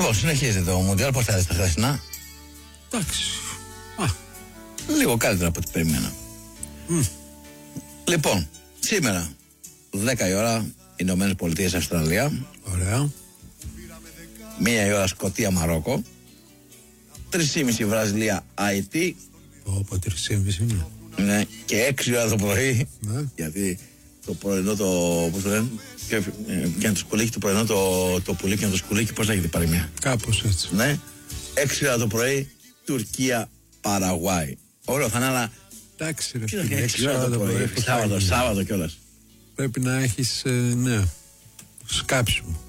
Λοιπόν, συνεχίζεται το Μουντιάλ. Πώς θα δεις τα χθεσινά? Εντάξει. Λίγο καλύτερα από ό,τι περίμενα. Λοιπόν, σήμερα 10 η ώρα Ηνωμένες Πολιτείες Αυστραλία. Ωραία. 1 η ώρα Σκωτία Μαρόκο. 3,5 Βραζιλία Αϊτή. Όπα 3,5 είναι. Ναι, και 6 η ώρα το πρωί. Ναι. Γιατί το πρωινό το. Πώς το λένε? Και να το σκουλίκι το πρωινό το πουλί και να το σκουλίκι, πώς έχετε πάρει μία? Κάπως έτσι. Ναι. 6 η ώρα το πρωί Τουρκία Παραγουάη. Ωραίο θα είναι, αλλά. Εντάξει, ρε Τι φίλε. 6 η ώρα το πρωί. Σάββατο κιόλας. Πρέπει να έχεις, ναι, σκάψιμο.